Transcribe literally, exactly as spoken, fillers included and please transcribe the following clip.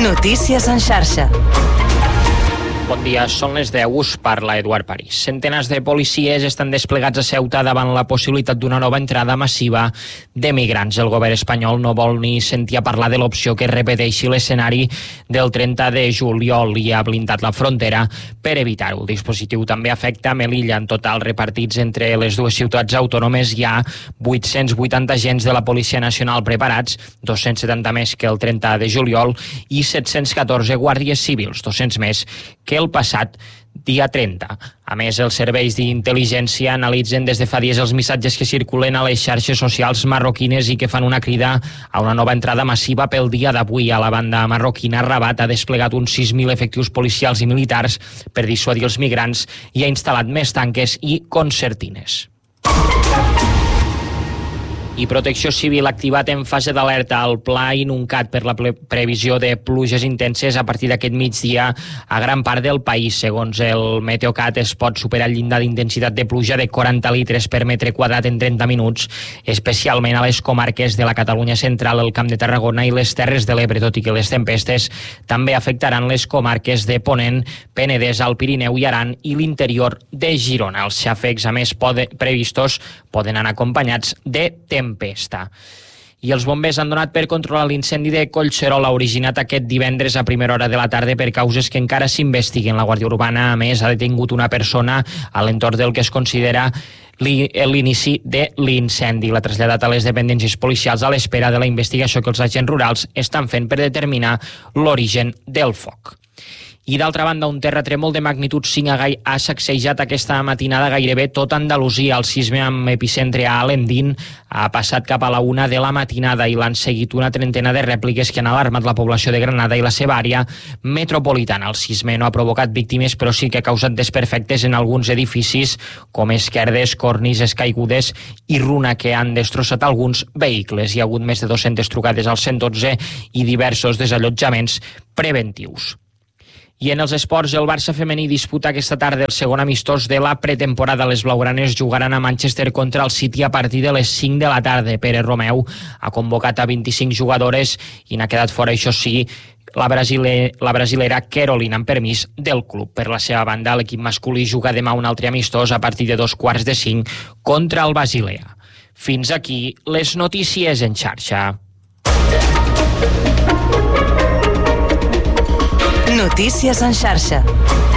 Notícies en xarxa. Bon dia, són les deu, us parla Eduard París. Centenars de policies estan desplegats a Ceuta davant la possibilitat d'una nova entrada massiva de migrants. El govern espanyol no vol ni sentir a parlar de l'opció que repeteixi l'escenari del trenta de juliol i ha blindat la frontera per evitar-ho. El dispositiu també afecta Melilla. En total, repartits entre les dues ciutats autònomes, hi ha vuit-cents vuitanta agents de la Policia Nacional preparats, dos-cents setanta més que el trenta de juliol, i set-cents catorze guàrdies civils, dos-cents més que el passat dia trenta. A més, els serveis d'intel·ligència analitzen des de fa dies els missatges que circulen a les xarxes socials marroquines i que fan una crida a una nova entrada massiva pel dia d'avui. A la banda marroquina, Rabat ha desplegat uns sis mil efectius policials i militars per dissuadir els migrants i ha instal·lat més tanques i concertines. I Protecció Civil ha activat en fase d'alerta el pla Inuncat per la previsió de pluges intenses a partir d'aquest migdia a gran part del país. Segons el Meteocat, es pot superar el llindar d'intensitat de pluja de quaranta litres per metre quadrat en trenta minuts, especialment a les comarques de la Catalunya central, el Camp de Tarragona i les Terres de l'Ebre, tot i que les tempestes també afectaran les comarques de Ponent, Penedès, el Pirineu i Aran i l'interior de Girona. Els xàfecs, a més, pode, previstos poden anar acompanyats de tempesta. tempesta. I els bombers han donat per controlar l'incendi de Collserola originat aquest divendres a primera hora de la tarda per causes que encara s'investiguen. La Guàrdia Urbana, a més, ha detingut una persona a l'entorn del que es considera l'inici de l'incendi. L'ha traslladat a les dependències policials a l'espera de la investigació que els agents rurals estan fent per determinar l'origen del foc. I d'altra banda, un terratrèmol de magnitud cinc ha sacsejat aquesta matinada gairebé tota Andalusia. El sisme amb epicentre a Alendín ha passat cap a la una de la matinada i l'han seguit una trentena de rèpliques que han alarmat la població de Granada i la seva àrea metropolitana. El sisme no ha provocat víctimes, però sí que ha causat desperfectes en alguns edificis, com esquerdes, cornises caigudes i runa, que han destrossat alguns vehicles. Hi ha hagut més de dues-centes trucades al cent dotze i diversos desallotjaments preventius. I en els esports, el Barça femení disputa aquesta tarda el segon amistós de la pretemporada. Les blaugranes jugaran a Manchester contra el City a partir de les cinc de la tarda. Pere Romeu ha convocat a vint-i-cinc jugadores i n'ha quedat fora, això sí, la, brasile, la brasilera Caroline, amb permís del club. Per la seva banda, l'equip masculí juga demà un altre amistós a partir de dos quarts de cinc contra el Basilea. Fins aquí les notícies en xarxa. Notícies en xarxa.